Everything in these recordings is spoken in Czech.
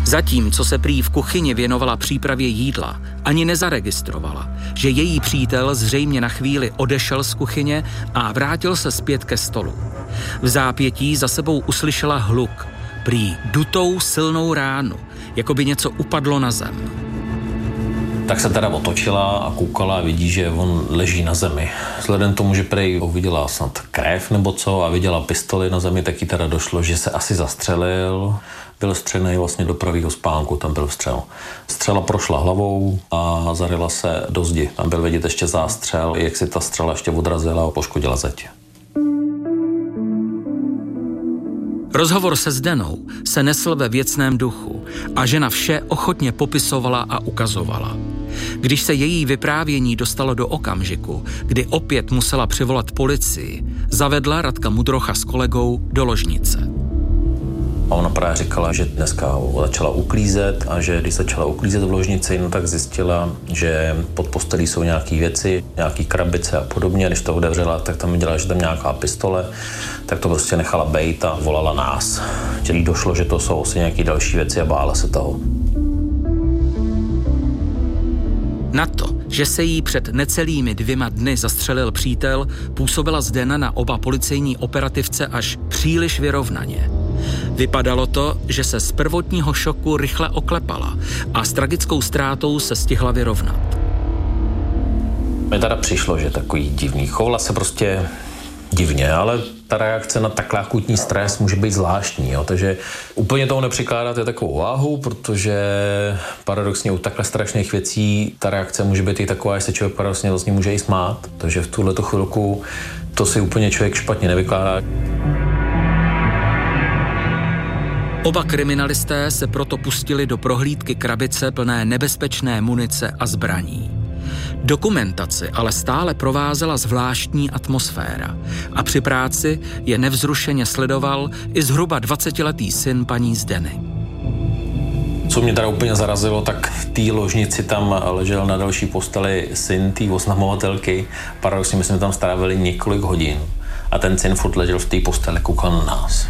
Zatím, co se prý v kuchyni věnovala přípravě jídla, ani nezaregistrovala, že její přítel zřejmě na chvíli odešel z kuchyně a vrátil se zpět ke stolu. V zápětí za sebou uslyšela hluk, prý dutou silnou ránu, jako by něco upadlo na zem. Tak se teda otočila a koukala a vidí, že on leží na zemi. Vzhledem k tomu, že prej uviděla snad krev nebo co a viděla pistoli na zemi, tak jí teda došlo, že se asi zastřelil. Byl střelný vlastně do pravého spánku, tam byl střel. Střela prošla hlavou a zaryla se do zdi. Tam byl vidět ještě zástřel, jak si ta střela ještě odrazila a poškodila zeď. Rozhovor se Zdenou se nesl ve věcném duchu a žena vše ochotně popisovala a ukazovala. Když se její vyprávění dostalo do okamžiku, kdy opět musela přivolat policii, zavedla Radka Mudrocha s kolegou do ložnice. A ona právě říkala, že dneska začala uklízet a že když začala uklízet v ložnici, no tak zjistila, že pod postelí jsou nějaké věci, nějaké krabice a podobně. Když to otevřela, tak tam viděla, že tam nějaká pistole, tak to prostě nechala bejt a volala nás. Že jí došlo, že to jsou asi nějaké další věci a bála se toho. Na to, že se jí před necelými 2 dny zastřelil přítel, působila Zdena na oba policejní operativce až příliš vyrovnaně. Vypadalo to, že se z prvotního šoku rychle oklepala a s tragickou ztrátou se stihla vyrovnat. Mně teda přišlo, že takový divný. Chovala se prostě divně, ale ta reakce na takhle akutní stres může být zvláštní, jo? Takže úplně toho nepřikládat je takovou váhu, protože paradoxně u takhle strašných věcí ta reakce může být i taková, že se člověk paradoxně vlastně může i smát, takže v tuhleto chvilku to si úplně člověk špatně nevykládá. Oba kriminalisté se proto pustili do prohlídky krabice plné nebezpečné munice a zbraní. Dokumentaci ale stále provázela zvláštní atmosféra a při práci je nevzrušeně sledoval i zhruba 20letý syn paní Zdeny. Co mě teda úplně zarazilo, tak v té ložnici tam ležel na další posteli syn té oznamovatelky. Paradoxně my jsme tam strávili několik hodin a ten syn furt ležel v té posteli, koukal na nás.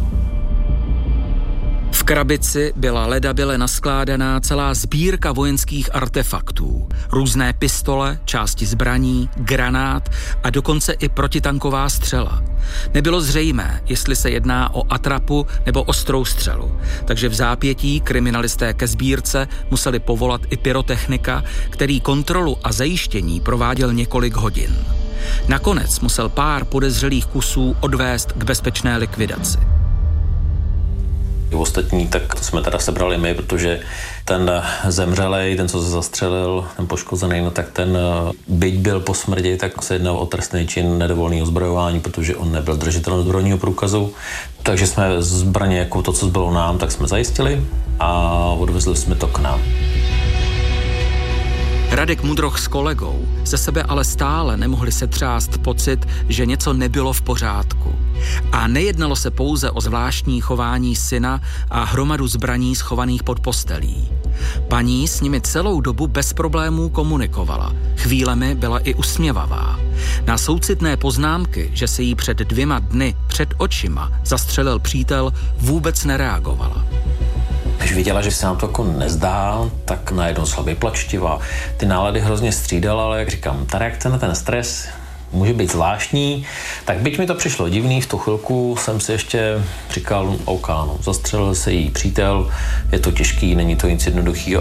V krabici byla ledabyle naskládaná celá sbírka vojenských artefaktů. Různé pistole, části zbraní, granát a dokonce i protitanková střela. Nebylo zřejmé, jestli se jedná o atrapu nebo ostrou střelu, takže v zápětí kriminalisté ke sbírce museli povolat i pyrotechnika, který kontrolu a zajištění prováděl několik hodin. Nakonec musel pár podezřelých kusů odvést k bezpečné likvidaci. Ostatní tak jsme teda sebrali my, protože ten zemřelej, ten, co se zastřelil, ten poškozený, no tak ten, byť byl po smrti, tak se jednal o trestný čin nedovoleného ozbrojování, protože on nebyl držitelem zbrojního průkazu. Takže jsme zbraně, jako to, co zbylo nám, tak jsme zajistili a odvezli jsme to k nám. Radek Mudroch s kolegou ze sebe ale stále nemohli setřást pocit, že něco nebylo v pořádku. A nejednalo se pouze o zvláštní chování syna a hromadu zbraní schovaných pod postelí. Paní s nimi celou dobu bez problémů komunikovala. Chvílemi byla i usměvavá. Na soucitné poznámky, že se jí před 2 dny před očima zastřelil přítel, vůbec nereagovala. Když viděla, že se nám to jako nezdá, tak najednou slabě plačtivá. Ty nálady hrozně střídala, ale jak říkám, ta reakce na ten stres může být zvláštní. Tak byť mi to přišlo divný, v tu chvilku jsem si ještě říkal, OK, no, zastřelil se jí přítel, je to těžký, není to nic jednoduchýho.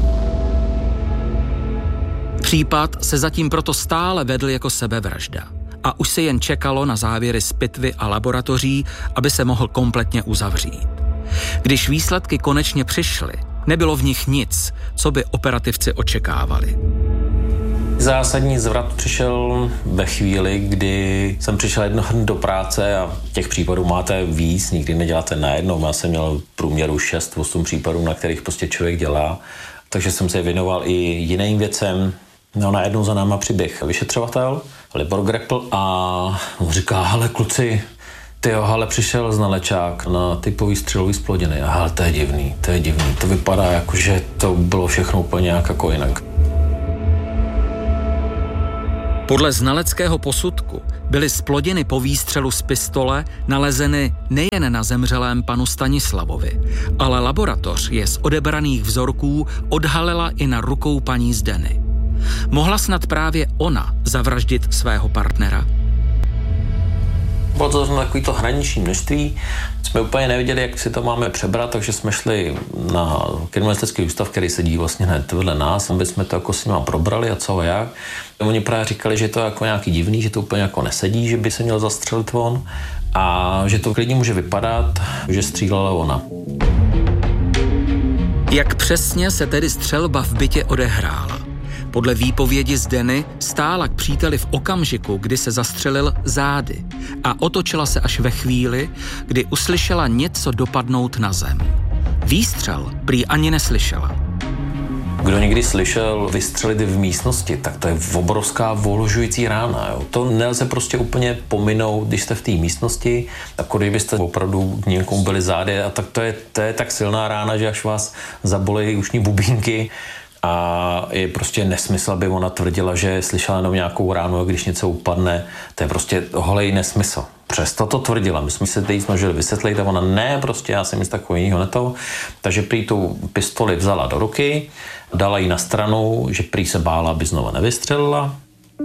Případ se zatím proto stále vedl jako sebevražda. A už se jen čekalo na závěry z pitvy a laboratoří, aby se mohl kompletně uzavřít. Když výsledky konečně přišly, nebylo v nich nic, co by operativci očekávali. Zásadní zvrat přišel ve chvíli, kdy jsem přišel jednoho dne do práce a těch případů máte víc, nikdy neděláte najednou. Já jsem měl v průměru 6-8 případů, na kterých prostě člověk dělá, takže jsem se věnoval i jiným věcem. No, najednou za náma přiběh vyšetřovatel, Libor Grepl, a říká, hele kluci, ale přišel znalečák na typový střelový zplodiny. Aha, to je divný. To vypadá jako, že to bylo všechno úplně nějak jako jinak. Podle znaleckého posudku byly zplodiny po výstřelu z pistole nalezeny nejen na zemřelém panu Stanislavovi, ale laboratoř je z odebraných vzorků odhalila i na rukou paní Zdeny. Mohla snad právě ona zavraždit svého partnera? Bylo to takový to hraniční množství. Jsme úplně nevěděli, jak si to máme přebrat, takže jsme šli na kriminalistický ústav, který sedí vlastně hned vedle nás, aby jsme to jako s nima probrali a co a jak. Oni právě říkali, že to je jako nějaký divný, že to úplně jako nesedí, že by se měl zastřelit on a že to klidně může vypadat, že střílela ona. Jak přesně se tedy střelba v bytě odehrála? Podle výpovědi Zdeny stála k příteli v okamžiku, kdy se zastřelil zády a otočila se až ve chvíli, kdy uslyšela něco dopadnout na zem. Výstřel prý ani neslyšela. Kdo někdy slyšel vystřelit v místnosti, tak to je obrovská ohlušující rána. Jo. To nelze prostě úplně pominout, když jste v té místnosti, jako kdybyste opravdu někomu byli zády, a tak to je tak silná rána, že až vás zabolí ušní bubínky. A je prostě nesmysl, aby ona tvrdila, že slyšela jenom nějakou ránu, a když něco upadne, to je prostě holej nesmysl. Přesto to tvrdila. My jsme se teď snažili vysvětlit a ona ne, prostě já jsem nic takového neto. Takže prý tu pistoli vzala do ruky, dala ji na stranu, že prý se bála, aby znova nevystřelila.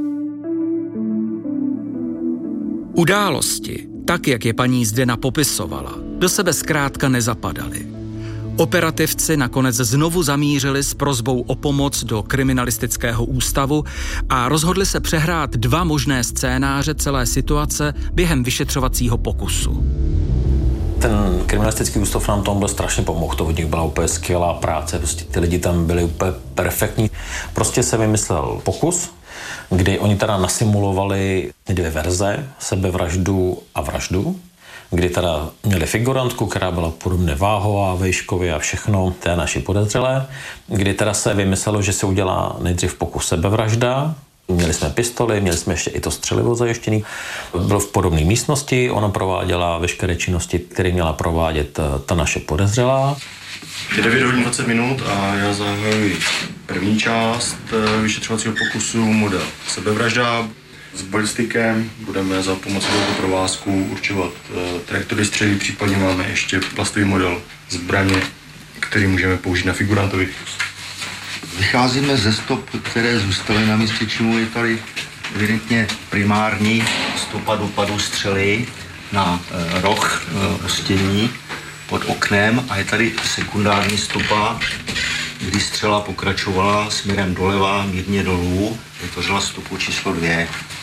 Události, tak jak je paní Zdena popisovala, do sebe zkrátka nezapadaly. Operativci nakonec znovu zamířili s prosbou o pomoc do kriminalistického ústavu a rozhodli se přehrát dva možné scénáře celé situace během vyšetřovacího pokusu. Ten kriminalistický ústav nám tomu byl strašně pomohl, to od nich byla úplně skvělá práce, prostě ty lidi tam byli úplně perfektní. Prostě se vymyslel pokus, kdy oni teda nasimulovali dvě verze, sebevraždu a vraždu, kdy teda měli figurantku, která byla podobně váhová, vejškově a všechno, té naši podezřelé, kdy teda se vymyslelo, že se udělá nejdřív pokus sebevražda. Měli jsme pistoli, měli jsme ještě i to střelivo zajištěný. Bylo v podobné místnosti, ona prováděla veškeré činnosti, které měla provádět ta naše podezřelá. Je 9 hodin 20 minut a já zahajuji první část vyšetřovacího pokusu, model sebevražda. S balistikem budeme za pomocí tohoto provázku určovat trajektory střely, případně máme ještě plastový model zbraně, který můžeme použít na figurantový vkus. Vycházíme ze stop, které zůstaly na místě, čemu je tady evidentně primární stopa dopadu střely na roh ostění pod oknem a je tady sekundární stopa, kdy střela pokračovala směrem doleva, mírně dolů, vytvořila stopu číslo 2.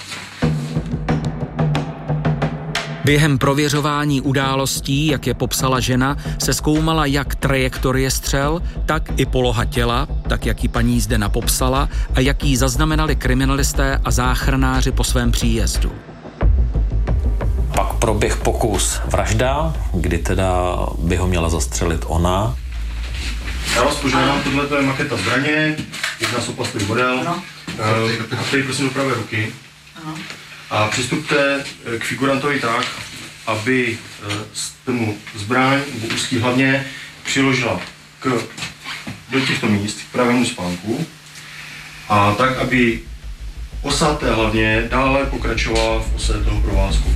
Během prověřování událostí, jak je popsala žena, se zkoumala jak trajektorie střel, tak i poloha těla, tak jak ji paní Zdena popsala a jak ji zaznamenali kriminalisté a záchranáři po svém příjezdu. Pak proběh pokus vražda, kdy teda by ho měla zastřelit ona. Já vás požádám, tohle je maketa zbraně, jedná se o plastový model, který prosím do pravé ruky. A přistupte k figurantovi tak, aby tomu zbraň nebo úzký hlavně přiložila do těchto míst k pravému spánku a tak, aby osa té hlavně dále pokračovala v ose toho provázku.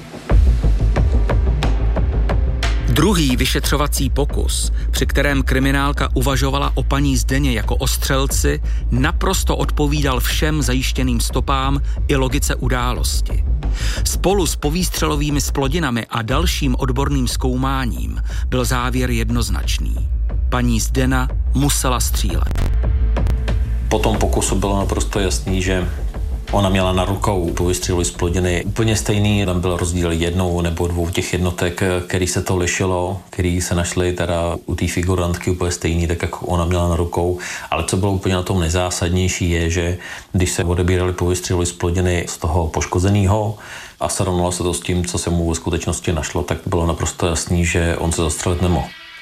Druhý vyšetřovací pokus, při kterém kriminálka uvažovala o paní Zdeně jako o střelci, naprosto odpovídal všem zajištěným stopám i logice události. Spolu s povýstřelovými splodinami a dalším odborným zkoumáním byl závěr jednoznačný. Paní Zdena musela střílet. Po tom pokusu bylo naprosto jasný, že ona měla na rukou povýstřelové splodiny úplně stejný, tam byl rozdíl jednou nebo dvou těch jednotek, který se to lišilo, který se našly teda u té figurantky úplně stejný, tak jako ona měla na rukou. Ale co bylo úplně na tom nejzásadnější je, že když se odebíraly povýstřelové splodiny z toho poškozeného a srovnalo se to s tím, co se mu ve skutečnosti našlo, tak bylo naprosto jasný, že on se zastřelit nemohl.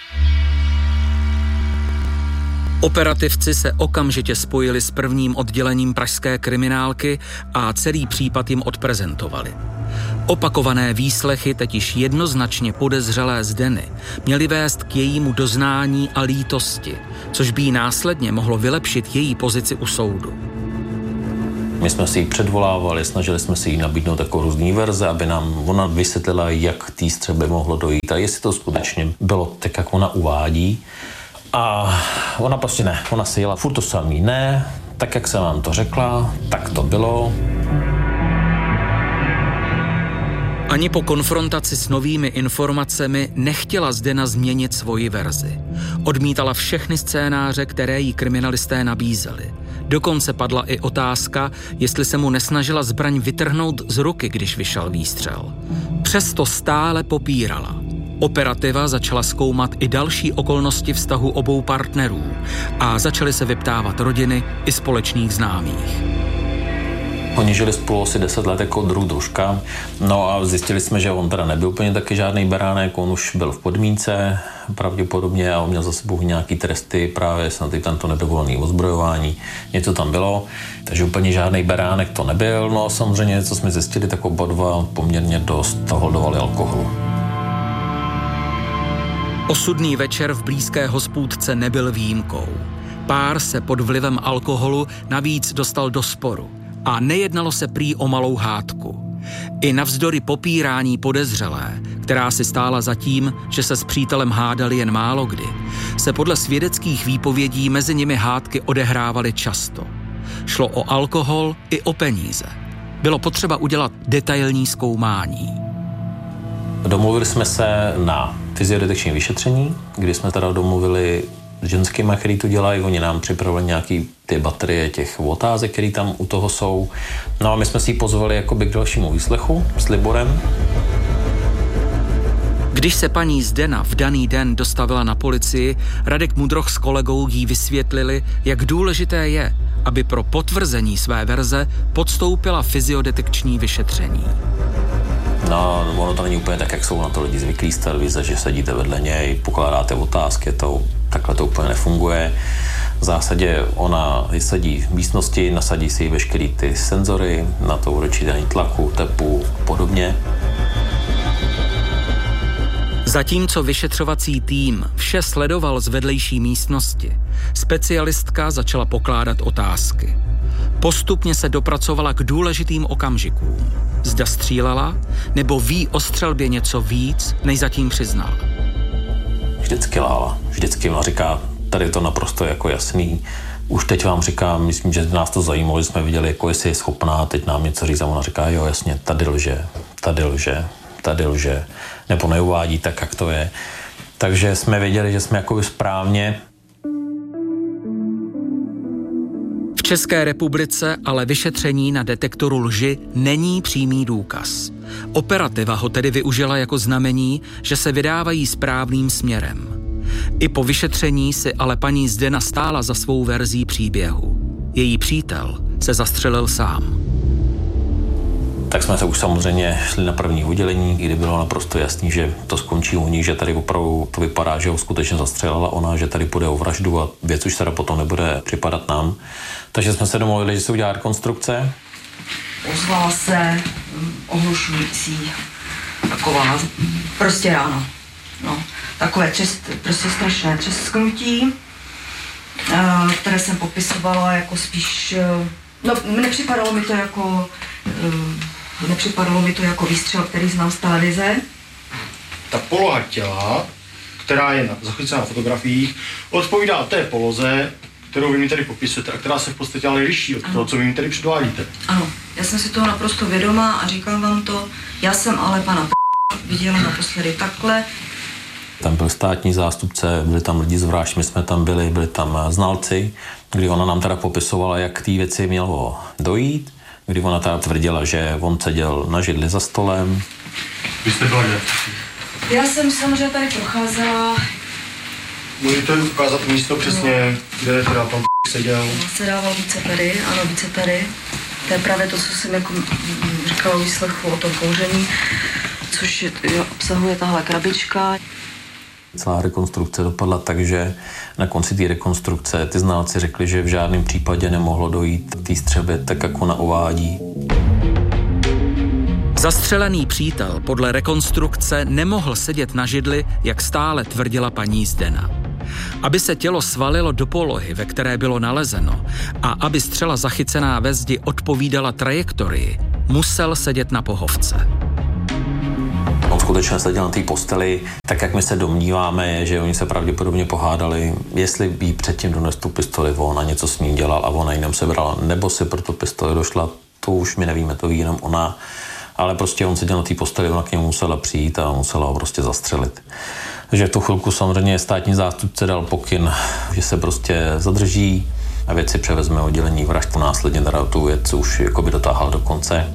Operativci se okamžitě spojili s prvním oddělením pražské kriminálky a celý případ jim odprezentovali. Opakované výslechy teď již jednoznačně podezřelé Zdeny měly vést k jejímu doznání a lítosti, což by jí následně mohlo vylepšit její pozici u soudu. My jsme si ji předvolávali, snažili jsme si jí nabídnout jako různý verze, aby nám ona vysvětlila, jak té střelby mohlo dojít a jestli to skutečně bylo tak, jak ona uvádí. A ona prostě ne, ona si jela furt to samý, ne, tak jak jsem vám to řekla, tak to bylo. Ani po konfrontaci s novými informacemi nechtěla Zdena změnit svoji verzi. Odmítala všechny scénáře, které jí kriminalisté nabízeli. Dokonce padla i otázka, jestli se mu nesnažila zbraň vytrhnout z ruky, když vyšel výstřel. Přesto stále popírala. Operativa začala zkoumat i další okolnosti vztahu obou partnerů a začaly se vyptávat rodiny i společných známých. Oni žili spolu asi 10 let jako družka, no a zjistili jsme, že on teda nebyl úplně taky žádný beránek, on už byl v podmínce pravděpodobně a on měl za sebou nějaký tresty, právě snad i tento nedovolený ozbrojování, něco tam bylo, takže úplně žádný beránek to nebyl, no a samozřejmě, co jsme zjistili, tak oba dva poměrně dost holdovali alkoholu. Osudný večer v blízké hospůdce nebyl výjimkou. Pár se pod vlivem alkoholu navíc dostal do sporu. A nejednalo se prý o malou hádku. I navzdory popírání podezřelé, která si stála za tím, že se s přítelem hádali jen málo kdy, se podle svědeckých výpovědí mezi nimi hádky odehrávaly často. Šlo o alkohol i o peníze. Bylo potřeba udělat detailní zkoumání. Domluvili jsme se na fyziodetekční vyšetření, kdy jsme teda domluvili s ženskými, který to dělají, oni nám připravili nějaký ty baterie těch otázek, které tam u toho jsou. No a my jsme si ji pozvali jakoby k dalšímu výslechu s Liborem. Když se paní Zdena v daný den dostavila na policii, Radek Mudroch s kolegou jí vysvětlili, jak důležité je, aby pro potvrzení své verze podstoupila fyziodetekční vyšetření. No, ono to není úplně tak, jak jsou na to lidi zvyklí z televize, že sedíte vedle něj, pokládáte otázky, takhle to úplně nefunguje. V zásadě ona sedí v místnosti, nasadí si veškerý ty senzory na to určitání tlaku, tepu a podobně. Zatímco vyšetřovací tým vše sledoval z vedlejší místnosti, specialistka začala pokládat otázky. Postupně se dopracovala k důležitým okamžikům. Zda střílela, nebo ví o střelbě něco víc, než zatím přiznala. Vždycky lála. Vždycky ona říká, tady je to naprosto jako jasný. Už teď vám říkám, myslím, že nás to zajímalo, že jsme viděli, jako jestli je schopná teď nám něco říct a ona říká, jo, jasně, tady lže, nebo neuvádí tak, jak to je. Takže jsme věděli, že jsme jako správně. V České republice ale vyšetření na detektoru lži není přímý důkaz. Operativa ho tedy využila jako znamení, že se vydávají správným směrem. I po vyšetření si ale paní Zdena stála za svou verzí příběhu. Její přítel se zastřelil sám. Tak jsme se už samozřejmě šli na první oddělení, kdy bylo naprosto jasný, že to skončí u ní, že tady opravdu to vypadá, že ho skutečně zastřelila ona, že tady půjde o vraždu a věc už teda potom nebude připadat nám. Takže jsme se domluvili, že se udělá rekonstrukce. Ozvala se ohlušující taková prostě ráno. No, takové prostě strašné třesknutí, které jsem popisovala jako spíš, no nepřipadalo mi to jako výstřel, který znám z televize. Ta poloha těla, která je zachycená na fotografiích, odpovídá té poloze, kterou vy mi tady popisujete a která se v podstatě ale liší od toho, co vy mi tady předvádíte. Ano, já jsem si toho naprosto vědomá a říkám vám to, já jsem ale pana viděla naposledy takhle. Tam byl státní zástupce, byli tam lidi z vražd, my jsme tam byli tam znalci, kdy ona nám teda popisovala, jak k té věci mělo dojít, kdy ona teda tvrdila, že on seděl na židli za stolem. Vy jste byla kde? Já jsem samozřejmě tady procházela. Můžete ukázat místo přesně, kde teda pan seděl? Sedával více tady. To je právě to, co jsem jako říkala o výslechu o tom kouření, což obsahuje tahle krabička. Celá rekonstrukce dopadla tak, že na konci té rekonstrukce ty znalci řekli, že v žádném případě nemohlo dojít k té střelbě tak, jak ona uvádí. Zastřelený přítel podle rekonstrukce nemohl sedět na židli, jak stále tvrdila paní Zdena. Aby se tělo svalilo do polohy, ve které bylo nalezeno, a aby střela zachycená ve zdi odpovídala trajektorii, musel sedět na pohovce. On skutečně seděl na té posteli, tak jak my se domníváme, že oni se pravděpodobně pohádali, jestli jí předtím donesl tu pistoli on a něco s ním dělal a ona jinam sebral, nebo si pro tu pistoli došla, to už my nevíme, to ví jenom ona. Ale prostě on seděl na té posteli, ona k němu musela přijít a musela ho prostě zastřelit. Takže v tu chvilku samozřejmě státní zástupce dal pokyn, že se prostě zadrží a věci převezme oddělení vražd. Následně teda tu věc už jakoby dotáhal do konce.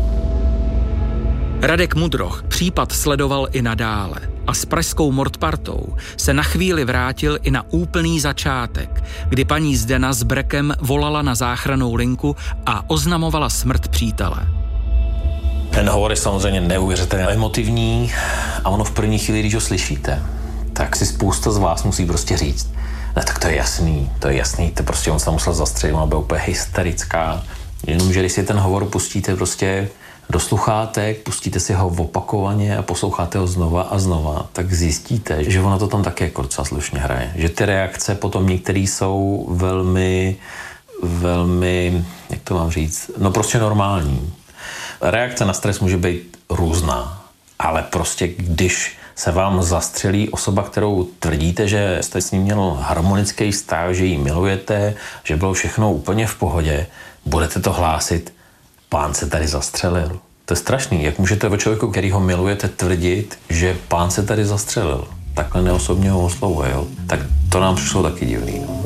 Radek Mudroch případ sledoval i nadále a s pražskou mordpartou se na chvíli vrátil i na úplný začátek, kdy paní Zdena s Brekem volala na záchrannou linku a oznamovala smrt přítele. Ten hovor je samozřejmě neuvěřitelně emotivní a ono v první chvíli, když ho slyšíte, tak si spousta z vás musí prostě říct, ne, tak to je jasný, to prostě on se musel zastřelit, ona byla úplně hysterická. Jenomže když si ten hovor pustíte prostě do sluchátek, pustíte si ho opakovaně a posloucháte ho znova a znova, tak zjistíte, že ono to tam taky jako docela slušně hraje. Že ty reakce potom některé jsou velmi, jak to mám říct, no prostě normální. Reakce na stres může být různá, ale prostě když se vám zastřelí osoba, kterou tvrdíte, že jste s ní měl harmonický vztah, že ji milujete, že bylo všechno úplně v pohodě, budete to hlásit, pán se tady zastřelil. To je strašný. Jak můžete o člověku, který ho milujete, tvrdit, že pán se tady zastřelil? Takhle neosobně ho oslovuje, jo? Tak to nám přišlo taky divný. No.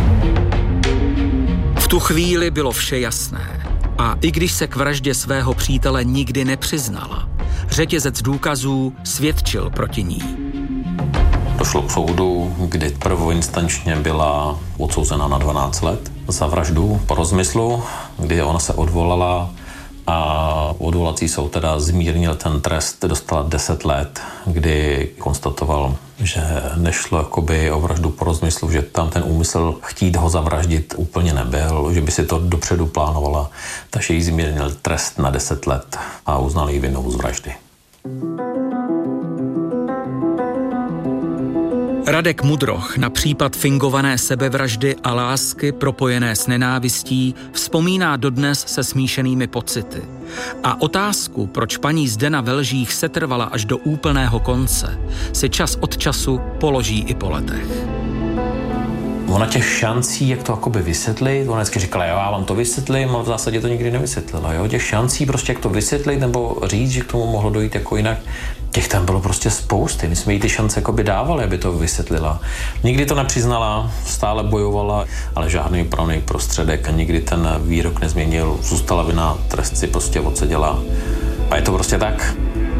V tu chvíli bylo vše jasné. A i když se k vraždě svého přítele nikdy nepřiznala, řetězec důkazů svědčil proti ní. Došlo k soudu, kdy prvoinstančně byla odsouzena na 12 let za vraždu po rozmyslu, kdy ona se odvolala a odvolací soud teda zmírnil ten trest, dostala 10 let, kdy konstatoval, že nešlo jakoby o vraždu po rozmyslu, že tam ten úmysl chtít ho zavraždit úplně nebyl, že by si to dopředu plánovala, takže jí zmírnil trest na 10 let a uznal jí vinnou z vraždy. Radek Mudroch na případ fingované sebevraždy a lásky propojené s nenávistí vzpomíná dodnes se smíšenými pocity. A otázku, proč paní Zdena ve lžích setrvala až do úplného konce, si čas od času položí i po letech. Ona těch šancí, jak to jakoby vysvětlit, ona vždycky říkala, jo, já vám to vysvětlím, ale v zásadě to nikdy nevysvětlila, jo, těch šancí prostě, jak to vysvětlit nebo říct, že k tomu mohlo dojít jako jinak, těch tam bylo prostě spousty, my jsme jí ty šance jakoby dávali, aby to vysvětlila. Nikdy to nepřiznala, stále bojovala, ale žádný opravný prostředek a nikdy ten výrok nezměnil, zůstala vinná, trest si prostě odseděla a je to prostě tak.